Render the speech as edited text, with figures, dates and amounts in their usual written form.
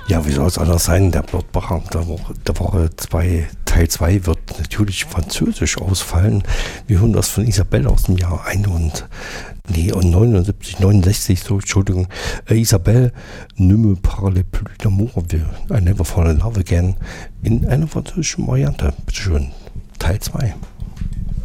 Ja, wie soll es anders sein? Der Blottbacher der Woche 2, Teil 2 wird natürlich französisch ausfallen. Wir hören das von Isabelle aus dem Jahr 69, so, Entschuldigung. Isabelle, ne me parle plus d'amour, I never fall in love again, in einer französischen Variante. Bitte schön, Teil 2.